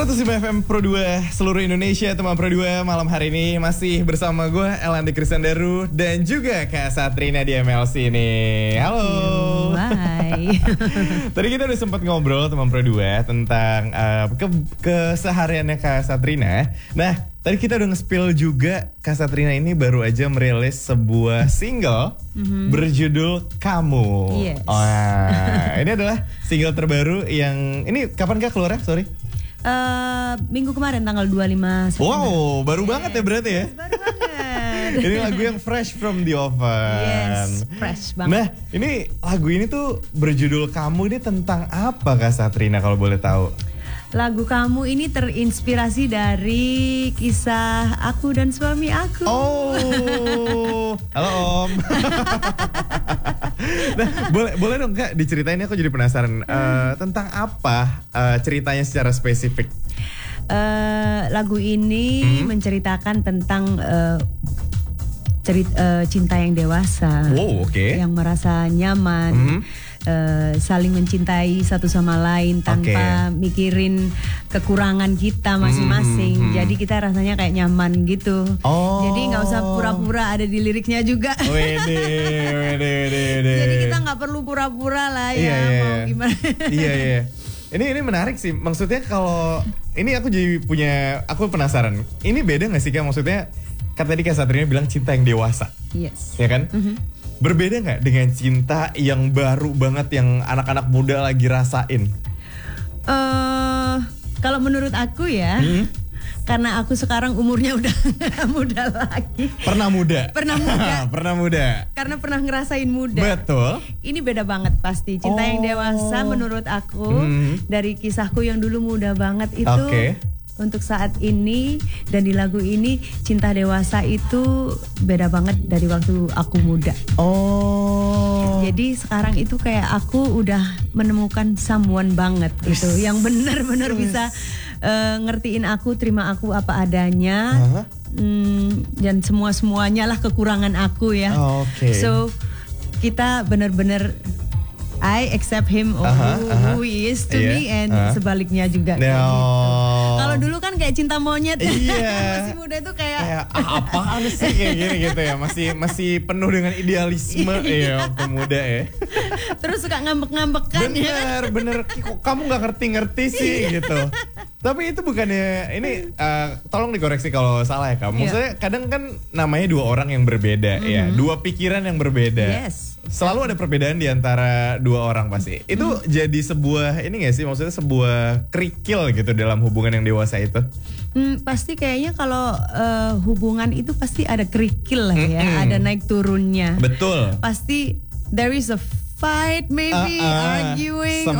105 FM Pro 2 seluruh Indonesia, teman Pro 2 malam hari ini masih bersama gue Elandi Krisandaru dan juga Kak Satrina di MLC nih. Halo. Hai. Tadi kita udah sempat ngobrol teman Pro 2 tentang kesehariannya Kak Satrina. Nah, tadi kita udah nge-spill juga Kak Satrina ini baru aja merilis sebuah single berjudul Kamu. Yes. Ini adalah single terbaru yang ini kapan Kak keluarnya? Sorry. Minggu kemarin tanggal 25 September. Wow, baru banget ya berarti ya? Baru banget. Ini lagu yang fresh from the oven. Yes, fresh banget. Nah, ini lagu ini tuh berjudul Kamu, ini tentang apa Kak Satrina kalau boleh tahu? Lagu Kamu ini terinspirasi dari kisah aku dan suami aku. Oh, halo Om. Nah, boleh dong Kak diceritain, aku jadi penasaran tentang apa ceritanya secara spesifik. Lagu ini menceritakan tentang cinta yang dewasa. Wow, oke. Yang merasa nyaman. Saling mencintai satu sama lain tanpa mikirin kekurangan kita masing-masing. Jadi kita rasanya kayak nyaman gitu. Jadi nggak usah pura-pura ada di liriknya juga. Wede. Jadi kita nggak perlu pura-pura lah ya. Mau gimana? Iya. Ini menarik sih. Maksudnya kalau ini aku penasaran. Ini beda nggak sih Kak? Maksudnya kan tadi Kak Satrina bilang cinta yang dewasa. Yes. Ya kan? Berbeda nggak dengan cinta yang baru banget yang anak-anak muda lagi rasain? Kalau menurut aku ya, karena aku sekarang umurnya udah muda lagi. Pernah muda. Pernah muda. Karena pernah ngerasain muda. Betul. Ini beda banget pasti. Cinta yang dewasa menurut aku dari kisahku yang dulu muda banget itu. Untuk saat ini dan di lagu ini cinta dewasa itu beda banget dari waktu aku muda. Jadi sekarang itu kayak aku udah menemukan someone banget gitu, yang benar-benar bisa ngertiin aku, terima aku apa adanya, dan semuanya lah kekurangan aku ya. So kita benar-benar I accept him who he is to me, and sebaliknya juga. Gitu. Kalau dulu kan kayak cinta monyet, masih muda itu kayak apaan sih kayak gini gitu ya, masih penuh dengan idealisme ya waktu muda ya. Terus suka ngambek-ngambekan ya. Bener, kok kamu nggak ngerti sih gitu. Tapi itu bukannya ini tolong dikoreksi kalau salah ya Kak. Maksudnya kadang kan namanya dua orang yang berbeda ya, dua pikiran yang berbeda. Selalu ada perbedaan di antara dua orang pasti. Itu jadi sebuah ini nggak sih, maksudnya sebuah kerikil gitu dalam hubungan yang dewasa itu? Pasti kayaknya kalau hubungan itu pasti ada kerikil lah ya, ada naik turunnya. Betul. Pasti there is a fight, maybe arguing.